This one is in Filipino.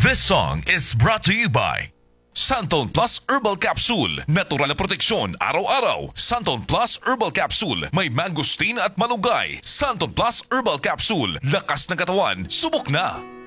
This song is brought to you by Santon Plus Herbal Capsule. Natural na proteksyon araw-araw. Santon Plus Herbal Capsule. May mangosteen at malunggay. Santon Plus Herbal Capsule. Lakas ng katawan. Subok na!